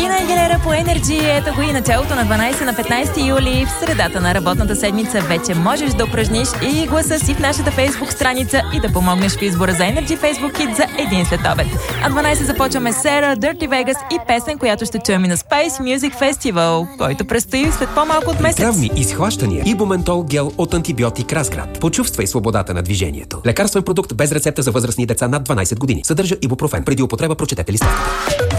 Кристина Агилера по Energy. Ето го и началото на 12 на 15 юли. В средата на работната седмица вече можеш да упражниш и гласа си в нашата Фейсбук страница и да помогнеш в избора за Energy Фейсбук хит за един следобед. А 12 започваме Сера, Dirty Vegas и песен, която ще чуем и на Space Music Festival, който предстои след по-малко от месец. Травми, изхлащания и Бументол гел от антибиотик Разград. Почувствай свободата на движението. Лекарствен продукт без рецепта за възрастни деца над 12 години. Съдържа ибупрофен. Преди употреба прочетете листовката.